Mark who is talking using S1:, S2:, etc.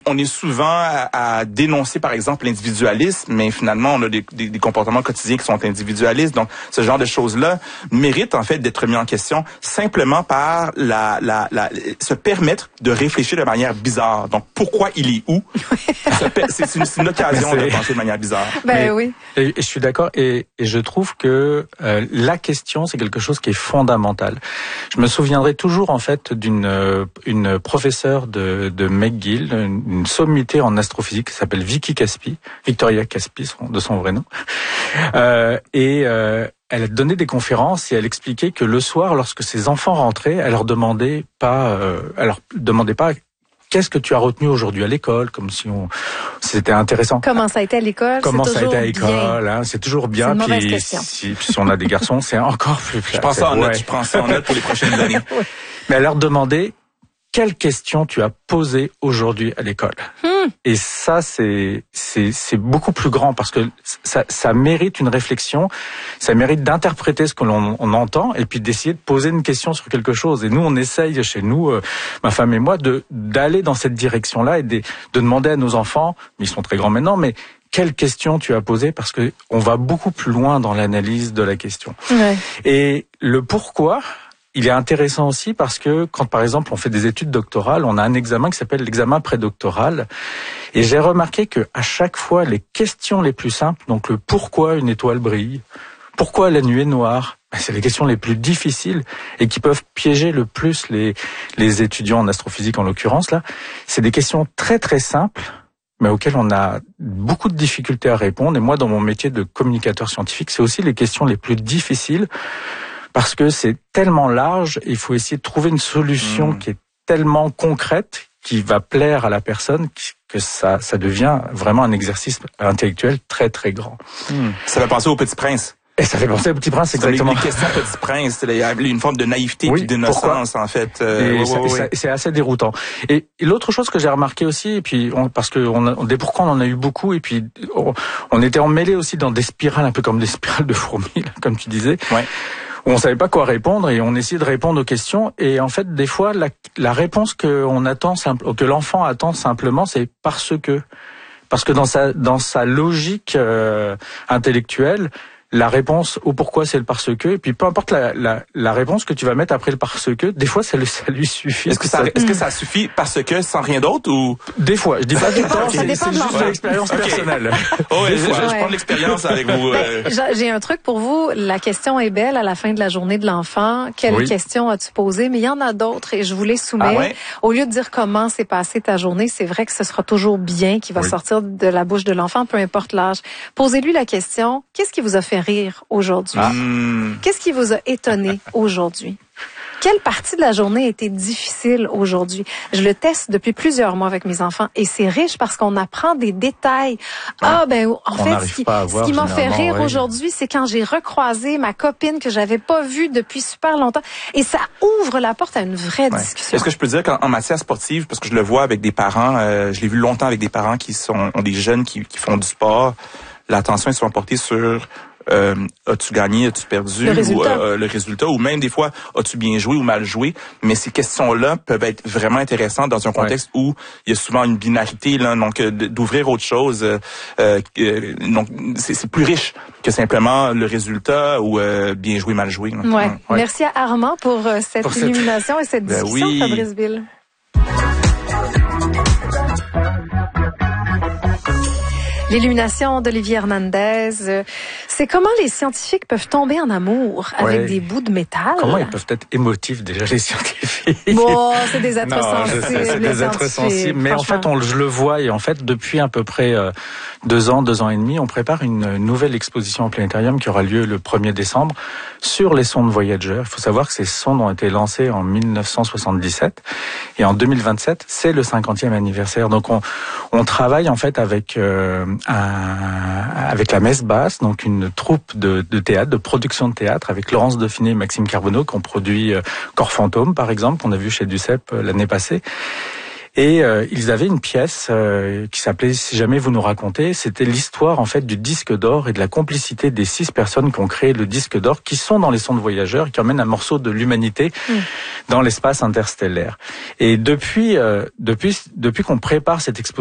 S1: On est souvent à dénoncer, par exemple, l'individualisme, mais finalement, on a des comportements quotidiens qui sont individualistes. Donc, ce genre de choses-là mérite en fait d'être mis en question simplement par se permettre de réfléchir de manière bizarre. Donc, pourquoi il est où? C'est une occasion de penser de manière bizarre.
S2: Oui.
S3: Et je suis d'accord. Et je trouve que la question, c'est quelque chose qui est fondamental. Je me souviendrai toujours en fait une professeure de McGill, une sommité en astrophysique qui s'appelle Victoria Caspi, de son vrai nom. Elle a donné des conférences et elle expliquait que le soir, lorsque ses enfants rentraient, elle leur demandait pas qu'est-ce que tu as retenu aujourd'hui à l'école, comme si c'était intéressant.
S2: Comment ça a été à l'école?
S3: Comment ça a été à l'école, hein, c'est toujours bien.
S2: C'est une mauvaise question.
S3: Si on a des garçons, c'est encore plus
S1: Je prends ça en note, je prends ça en note pour les prochaines années.
S2: Oui.
S3: Mais elle leur demandait quelle question tu as posée aujourd'hui à l'école. Et ça, c'est beaucoup plus grand parce que ça mérite une réflexion, ça mérite d'interpréter ce que l'on entend et puis d'essayer de poser une question sur quelque chose. Et nous, on essaye chez nous, ma femme et moi, d'aller dans cette direction-là et de demander à nos enfants, mais ils sont très grands maintenant, mais quelle question tu as posée, parce que on va beaucoup plus loin dans l'analyse de la question.
S2: Ouais.
S3: Et le pourquoi, il est intéressant aussi parce que quand, par exemple, on fait des études doctorales, on a un examen qui s'appelle l'examen prédoctoral. Et j'ai remarqué que à chaque fois, les questions les plus simples, donc le pourquoi une étoile brille, pourquoi la nuit est noire, c'est les questions les plus difficiles et qui peuvent piéger le plus les étudiants en astrophysique en l'occurrence là. C'est des questions très très simples, mais auxquelles on a beaucoup de difficultés à répondre. Et moi, dans mon métier de communicateur scientifique, c'est aussi les questions les plus difficiles. Parce que c'est tellement large, il faut essayer de trouver une solution qui est tellement concrète, qui va plaire à la personne, que ça devient vraiment un exercice intellectuel très très grand.
S1: Ça va penser au Petit Prince.
S3: Et ça fait penser au Petit Prince, exactement.
S1: Les questions Petit Prince, il y a une forme de naïveté et d'innocence, en fait.
S3: C'est assez déroutant. Et l'autre chose que j'ai remarqué aussi, et puis parce que des pourquoi on en a eu beaucoup, et puis on était emmêlés aussi dans des spirales, un peu comme des spirales de fourmis, là, comme tu disais. Ouais. Où on savait pas quoi répondre et on essayait de répondre aux questions. Et en fait, des fois, la réponse que l'enfant attend simplement, c'est parce que dans sa logique intellectuelle, la réponse au pourquoi c'est le parce que, et puis peu importe la réponse que tu vas mettre après le parce que, des fois ça lui suffit.
S1: Est-ce que ça suffit parce que sans rien d'autre ou?
S3: Des fois, je dis pas tout le temps,
S2: c'est juste
S3: de l'expérience personnelle.
S1: Je prends l'expérience avec vous.
S2: J'ai un truc pour vous, la question est belle à la fin de la journée de l'enfant. Quelle question as-tu posée? Mais il y en a d'autres et je vous les soumets. Au lieu de dire comment s'est passée ta journée, c'est vrai que ce sera toujours bien qui va sortir de la bouche de l'enfant, peu importe l'âge. Posez-lui la question, qu'est-ce qui vous a fait rire aujourd'hui? Qu'est-ce qui vous a étonné aujourd'hui? Quelle partie de la journée a été difficile aujourd'hui? Je le teste depuis plusieurs mois avec mes enfants et c'est riche parce qu'on apprend des détails. En fait, ce qui m'a fait rire aujourd'hui, c'est quand j'ai recroisé ma copine que j'avais pas vue depuis super longtemps et ça ouvre la porte à une vraie discussion.
S1: Est-ce que je peux dire qu'en matière sportive, parce que je le vois avec des parents, je l'ai vu longtemps avec des parents qui ont des jeunes qui font du sport, l'attention est souvent portée sur as-tu gagné, as-tu perdu, le résultat, ou même des fois, as-tu bien joué ou mal joué. Mais ces questions-là peuvent être vraiment intéressantes dans un contexte où il y a souvent une binarité, là, donc d'ouvrir autre chose. Donc c'est plus riche que simplement le résultat ou bien joué, mal joué.
S2: Merci à Armand pour cette illumination et cette discussion, Fabrice Bill. L'illumination d'Olivier Hernandez, c'est comment les scientifiques peuvent tomber en amour avec des bouts de métal.
S3: Comment ils peuvent être émotifs déjà, les scientifiques?
S2: Bon, c'est des êtres sensibles.
S3: C'est des êtres sensibles, mais en fait, je le vois, et en fait, depuis à peu près 2 ans et demi, on prépare une nouvelle exposition au Planétarium qui aura lieu le 1er décembre sur les sondes Voyager. Il faut savoir que ces sondes ont été lancées en 1977 et en 2027, c'est le 50e anniversaire. Donc on travaille en fait avec la Messe Basse, donc une troupe de théâtre, de production de théâtre, avec Laurence Dauphiné et Maxime Carbonneau, qui ont produit Corps Fantôme, par exemple, qu'on a vu chez Duceppe l'année passée. Et ils avaient une pièce qui s'appelait « Si jamais vous nous racontez ». C'était l'histoire en fait du disque d'or et de la complicité des 6 personnes qui ont créé le disque d'or, qui sont dans les sondes voyageurs, qui emmènent un morceau de l'humanité dans l'espace interstellaire. Et depuis qu'on prépare cette exposition,